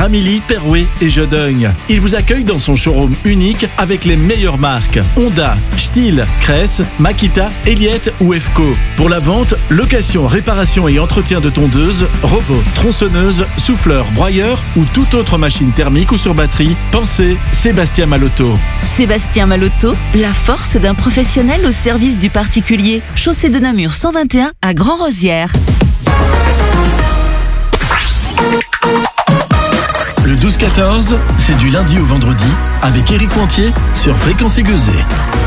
Ramilly, Perouet et Jodogne. Il vous accueille dans son showroom unique avec les meilleures marques Honda, Stihl, Cress, Makita, Elliott ou EFCO. Pour la vente, location, réparation et entretien de tondeuses, robots, tronçonneuses, souffleurs, broyeurs ou toute autre machine thermique ou sur batterie, pensez Sébastien Malotto. Sébastien Malotto, la force d'un professionnel au service du particulier. Chaussée de Namur 121 à Grand-Rosières. Le 12-14, c'est du lundi au vendredi avec Éric Montier sur Fréquence Aiguisée.